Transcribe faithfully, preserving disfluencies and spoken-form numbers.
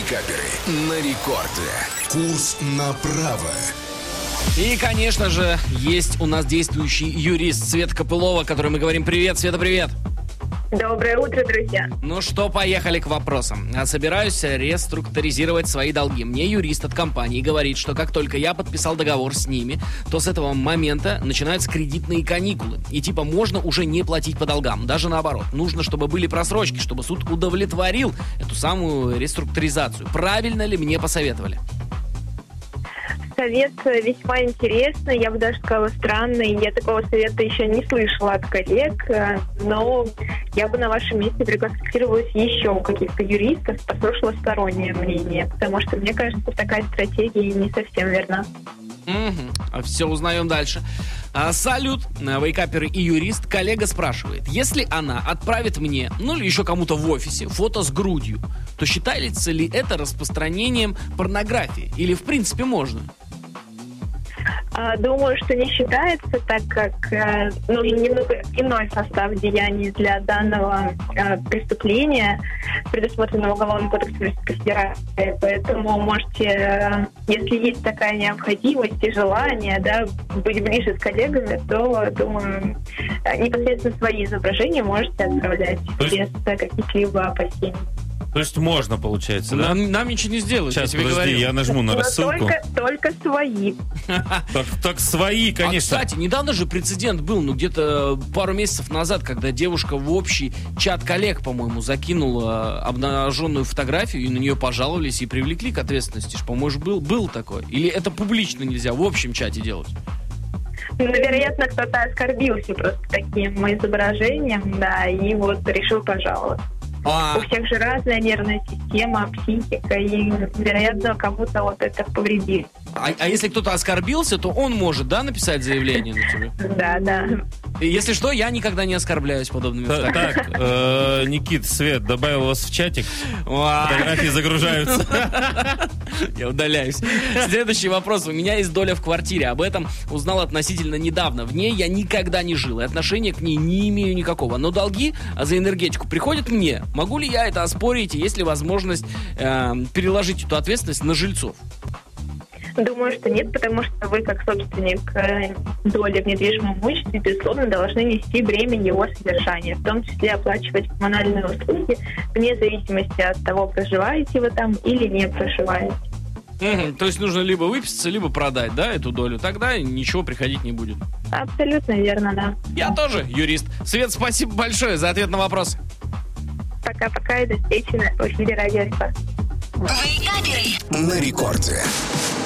Вейкаперы на рекорде. Курс направо. И, конечно же, есть у нас действующий юрист Света Копылова, которой мы говорим привет. Света, привет. Доброе утро, друзья. Ну что, поехали к вопросам. Собираюсь реструктуризировать свои долги. Мне юрист от компании говорит, что как только я подписал договор с ними, то с этого момента начинаются кредитные каникулы. И типа можно уже не платить по долгам. Даже наоборот. Нужно, чтобы были просрочки, чтобы суд удовлетворил эту самую реструктуризацию. Правильно ли мне посоветовали? Совет весьма интересный, я бы даже сказала странный. Я такого совета еще не слышала от коллег, но я бы на вашем месте проконсультировалась еще у каких-то юристов, послушала стороннее мнение, потому что, мне кажется, такая стратегия не совсем верна. Угу. Все узнаем дальше. А, салют, вейкаперы и юрист. Коллега спрашивает: если она отправит мне, ну или еще кому-то в офисе, фото с грудью, то считается ли это распространением порнографии? Или в принципе можно? Думаю, что не считается, так как э, нужен немного иной состав деяний для данного э, преступления, предусмотренного Уголовным кодексом Российской Федерации. Поэтому можете, э, если есть такая необходимость и желание, да, быть ближе с коллегами, то, думаю, э, непосредственно свои изображения можете отправлять без э, каких-либо опасений. То есть можно, получается, да? Нам, нам ничего не сделают. Сейчас, я тебе подожди, говорю. я нажму на Но рассылку. Только, только свои. Так, так свои, конечно. А, кстати, недавно же прецедент был, ну, где-то пару месяцев назад, когда девушка в общий чат коллег, по-моему, закинула обнаженную фотографию, и на нее пожаловались и привлекли к ответственности. Ж, по-моему, был, был такой. Или это публично нельзя, в общем чате делать? Ну, вероятно, кто-то оскорбился просто таким изображением, да, и вот решил пожаловаться. А... У всех же разная нервная система, психика, и, вероятно, кому-то вот это повредит. А, а если кто-то оскорбился, то он может, да, написать заявление на тебя? Да, да. И если что, я никогда не оскорбляюсь подобными Так, фотографиями. так, э, Никит, Свет, добавил вас в чатик. Фотографии загружаются. Я удаляюсь. Следующий вопрос. У меня есть доля в квартире. Об этом узнал относительно недавно. В ней я никогда не жил, и отношения к ней не имею никакого. Но долги за энергетику приходят мне. Могу ли я это оспорить, и есть ли возможность э, переложить эту ответственность на жильцов? Думаю, что нет, потому что вы, как собственник э, доли в недвижимом имуществе, безусловно, должны нести бремя его содержания, в том числе оплачивать коммунальные услуги, вне зависимости от того, проживаете вы там или не проживаете. Угу, то есть нужно либо выписаться, либо продать, да, эту долю. Тогда ничего приходить не будет. Абсолютно верно, да. Я тоже юрист. Свет, спасибо большое за ответ на вопрос. Пока-пока и до встречи в эфире Радио СП. На рекорде.